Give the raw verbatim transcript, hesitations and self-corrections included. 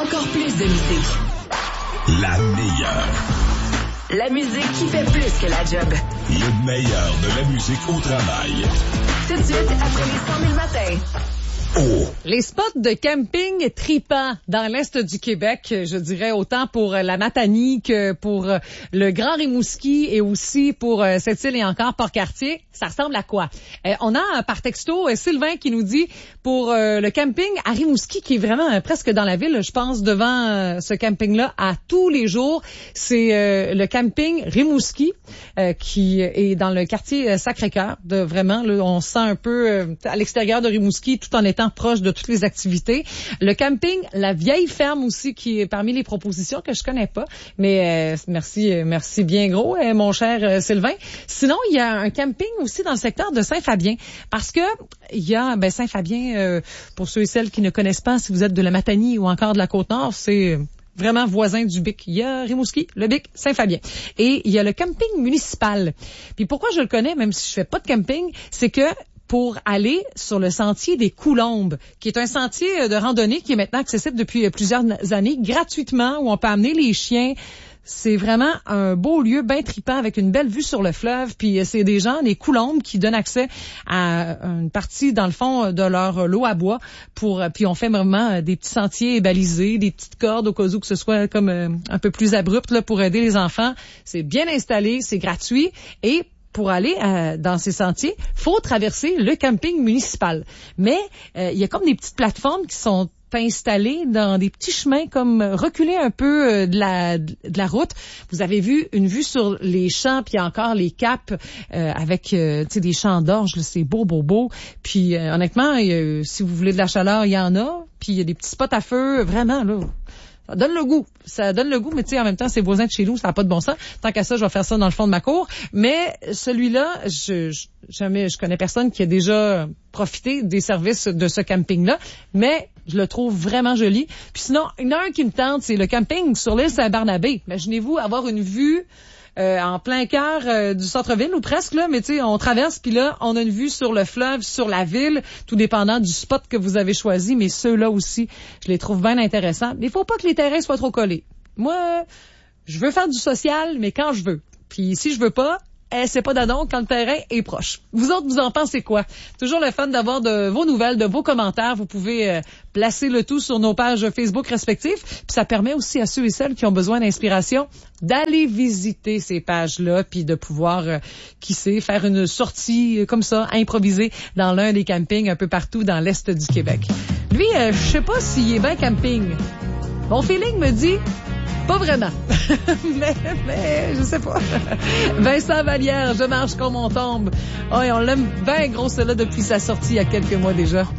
encore plus de musique. La meilleure. La musique qui fait plus que la job. Le meilleur de la musique au travail. Tout de suite, après les cent mille matins. Oh. Les spots de camping tripants dans l'Est du Québec, je dirais autant pour la Matanie que pour le Grand Rimouski et aussi pour Sept-Îles et encore Port-Cartier. Ça ressemble à quoi? Euh, on a par texto euh, Sylvain qui nous dit pour euh, le camping à Rimouski, qui est vraiment euh, presque dans la ville, je pense devant euh, ce camping-là à tous les jours. C'est euh, le camping Rimouski euh, qui est dans le quartier euh, Sacré-Cœur. De vraiment, là, on se sent un peu euh, à l'extérieur de Rimouski tout en étant proche de toutes les activités. Le camping La Vieille Ferme aussi, qui est parmi les propositions que je connais pas. Mais euh, merci, euh, merci bien gros, euh, mon cher euh, Sylvain. Sinon, il y a un camping aussi dans le secteur de Saint-Fabien, parce que il y a ben Saint-Fabien, euh, pour ceux et celles qui ne connaissent pas, si vous êtes de la Matanie ou encore de la Côte-Nord, c'est vraiment voisin du Bic. Il y a Rimouski, le Bic, Saint-Fabien. Et il y a le camping municipal. Puis pourquoi je le connais, même si je fais pas de camping, c'est que pour aller sur le sentier des Coulombes, qui est un sentier de randonnée qui est maintenant accessible depuis plusieurs années, gratuitement, où on peut amener les chiens. C'est vraiment un beau lieu bien trippant avec une belle vue sur le fleuve. Puis c'est des gens, des Coulombes, qui donnent accès à une partie, dans le fond, de leur lot à bois. Pour Puis on fait vraiment des petits sentiers balisés, des petites cordes au cas où que ce soit comme un peu plus abrupt là, pour aider les enfants. C'est bien installé, c'est gratuit. Et pour aller euh, dans ces sentiers, faut traverser le camping municipal. Mais euh, il y a comme des petites plateformes qui sont installées dans des petits chemins comme reculés un peu euh, de la de la route. Vous avez vu une vue sur les champs, puis encore les caps euh, avec euh, tu sais des champs d'orge, là, c'est beau beau beau. Puis euh, honnêtement, euh, si vous voulez de la chaleur, il y en a. Puis il y a des petits spots à feu, vraiment là. Ça donne le goût. Ça donne le goût, mais tu sais, en même temps, c'est voisin de chez nous, ça n'a pas de bon sens. Tant qu'à ça, je vais faire ça dans le fond de ma cour. Mais celui-là, je, je jamais, je connais personne qui a déjà profité des services de ce camping-là. Mais je le trouve vraiment joli. Puis sinon, il y en a un qui me tente, c'est le camping sur l'île Saint-Barnabé. Imaginez-vous avoir une vue Euh, en plein cœur euh, du centre-ville, ou presque, là, mais tu sais, on traverse, puis là, on a une vue sur le fleuve, sur la ville, tout dépendant du spot que vous avez choisi, mais ceux-là aussi, je les trouve bien intéressants. Mais il faut pas que les terrains soient trop collés. Moi, je veux faire du social, mais quand je veux. Puis si je veux pas, eh, c'est pas d'adon quand le terrain est proche. Vous autres, vous en pensez quoi? Toujours le fun d'avoir de vos nouvelles, de vos commentaires. Vous pouvez euh, placer le tout sur nos pages Facebook respectives. Puis ça permet aussi à ceux et celles qui ont besoin d'inspiration d'aller visiter ces pages-là, puis de pouvoir, euh, qui sait, faire une sortie euh, comme ça, improvisée, dans l'un des campings un peu partout dans l'Est du Québec. Lui, euh, je sais pas s'il est bien camping. Mon feeling me dit... Pas vraiment. mais, mais, je sais pas. Vincent Vallière, Je marche comme on tombe. Oh, et on l'aime bien gros, celle-là, depuis sa sortie il y a quelques mois déjà.